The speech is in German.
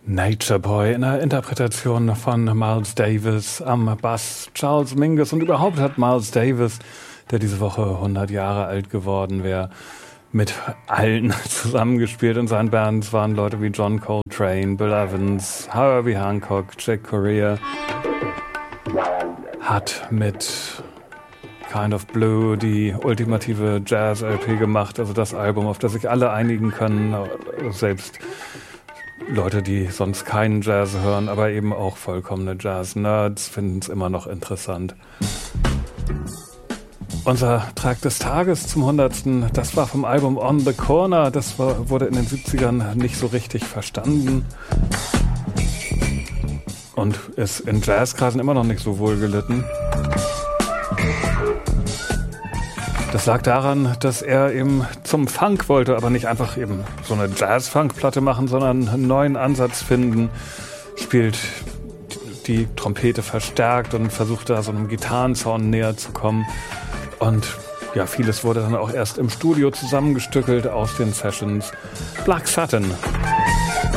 Nature Boy in der Interpretation von Miles Davis am Bass, Charles Mingus, und überhaupt hat Miles Davis, der diese Woche 100 Jahre alt geworden wäre, mit allen zusammengespielt. In seinen Bands waren Leute wie John Coltrane, Bill Evans, Herbie Hancock, Chick Corea. Hat mit Kind of Blue die ultimative Jazz-LP gemacht, also das Album, auf das sich alle einigen können, selbst Leute, die sonst keinen Jazz hören, aber eben auch vollkommene Jazz-Nerds finden es immer noch interessant. Unser Track des Tages zum 100. Das war vom Album On the Corner. Das wurde in den 70ern nicht so richtig verstanden und ist in Jazzkreisen immer noch nicht so wohl gelitten. Das lag daran, dass er eben zum Funk wollte, aber nicht einfach eben so eine Jazz-Funk-Platte machen, sondern einen neuen Ansatz finden. Spielt die Trompete verstärkt und versucht da so einem Gitarrensound näher zu kommen. Und ja, vieles wurde dann auch erst im Studio zusammengestückelt aus den Sessions. Black Satin.